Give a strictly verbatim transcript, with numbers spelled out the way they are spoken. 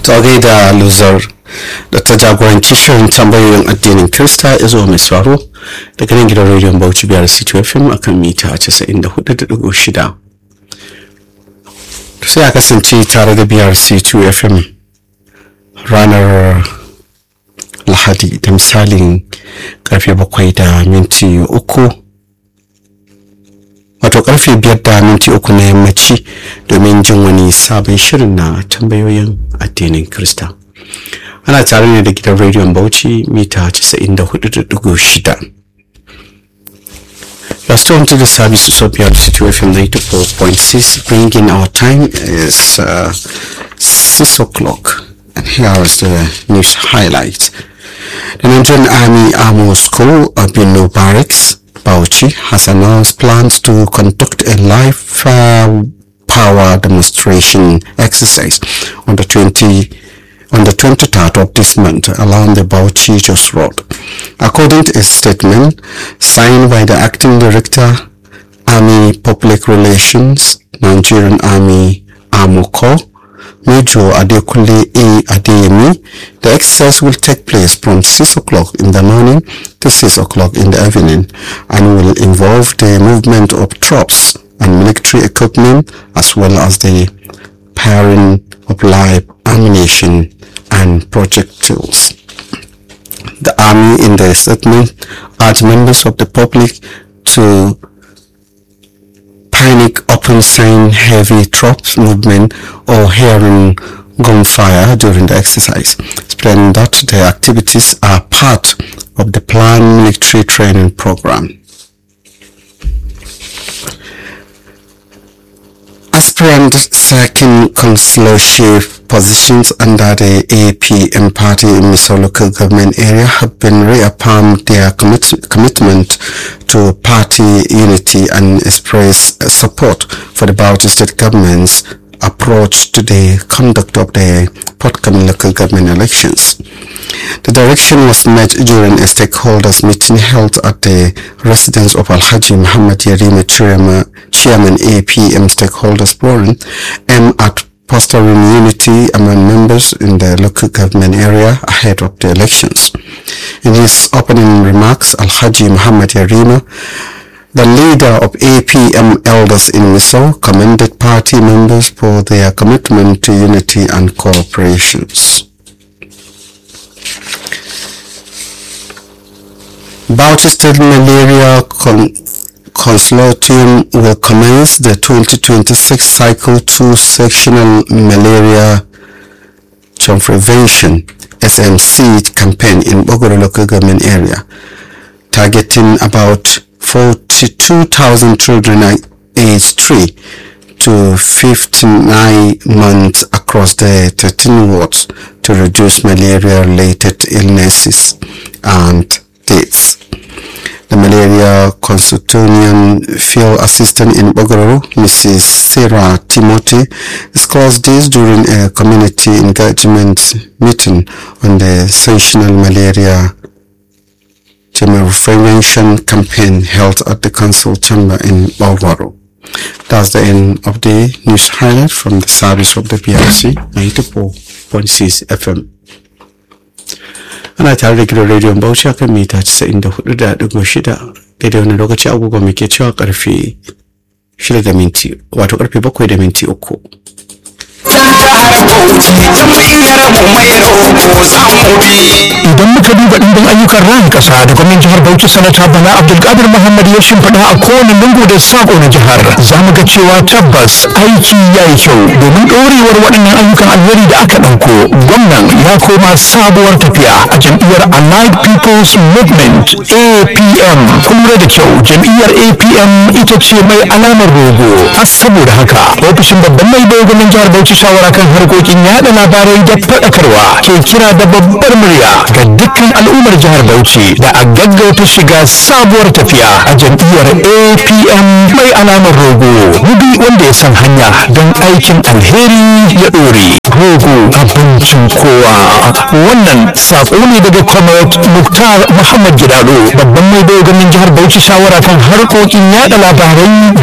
to gaida Luzar da ta jagoranci shirin tambayoyin addinin Kirista ya zo mai sauraro daga nan gidan rediyon Bauchi biyar C two F M akan mita casa'in da hudu da digo shida. Sai a kasance tare da biyar C two F M ranar Lahadi da misalin karfe bakwai da minti uku wato karfe biyar da minti uku na yammaci domin jin wani sabon shirin na tambayoyin addinin Kirista. Ana tare ne da gidan rediyon Bauchi mita casa'in da hudu da digo shida. Let's turn to the services of your situation ninety-four point six, bringing our time is uh, six o'clock. And here is the news highlights. The Nigerian Army Armor School, Abino Barracks, Bauchi, has announced plans to conduct a live uh, power demonstration exercise on the twenty on the twenty-third of this month along the Bauchi Jos Road. According to a statement signed by the Acting Director, Army Public Relations, Nigerian Army Armor Corps, Major Adekunle A. Adeyemi, the exercise will take place from six o'clock in the morning to six o'clock in the evening and will involve the movement of troops and military equipment as well as the firing of live ammunition and projectiles. The Army in the statement urged members of the public to panic upon seeing heavy troops movement or hearing gunfire during the exercise, explaining that the activities are part of the planned military training program. Aspirants seeking consulship positions under the A P M party in Misau local government area have been reaffirmed their commit commitment to party unity and express support for the Bauchi state government's approach to the conduct of the forthcoming local government elections. The direction was met during a stakeholders meeting held at the residence of Alhaji Muhammad Yarima, Chairman A P M Stakeholders Forum, aimed at fostering unity among members in the local government area ahead of the elections. In his opening remarks, Alhaji Muhammad Yarima, the leader of A P M elders in Misau, commended party members for their commitment to unity and cooperation. Bauchi State Malaria Con Consortium will commence the twenty twenty-six Cycle two Sectional Malaria Prevention S M C campaign in Bogoro local government area, targeting about forty-two thousand children aged three to fifty-nine months across the thirteen wards to reduce malaria-related illnesses and deaths. The Malaria Consultative Field Assistant in Bogoro, Missus Sarah Timothy, discussed this during a community engagement meeting on the Sensational Malaria Prevention campaign held at the council chamber in Bogoro. That's the end of the news highlight from the service of the B R C ninety-four point six F M. Ana tare da gidan rediyon Bauchi akan mita casa'in da hudu da digo shida, daidai wani lokaci agogo muke cewa karfe shida da minti wato karfe bakwai da minti uku. Idan muka duba ɗimbin ayyukan raya ƙasa da gwamnan jihar Bauchi Sanata Bala Abdulkadir Muhammad ya shimfiɗa a kowane lungu da sako na jihar, za mu ga cewa tabbas aiki ya yi kyau domin ɗorewar waɗannan ayyukan alheri da aka ɗauko. Gwamnan ya koma sabuwar tafiya a jam'iyyar Allied People's Movement A P M. Kun lura da kyau, jam'iyyar A P M ita ce mai alamar rogo. Har saboda haka, ofishin babban mai bai gwamnan jihar Bauchi shawara kan harkokin yaɗa labarai da faɗakarwa ke kira da babbar murya ga dukkan al'ummar jihar Bauchi da a gaggauta shiga sabuwar tafiya a jam'iyyar A P M mai alamar rogo. Mubi wanda ya san hanya don aikin alheri ya ɗore. Rogo abincin kowa. Wannan saƙo ne daga Comrade Muktar Muhammad Gidado, babban mai bai gwamnan jihar Bauchi shawara kan harkokin yaɗa labarai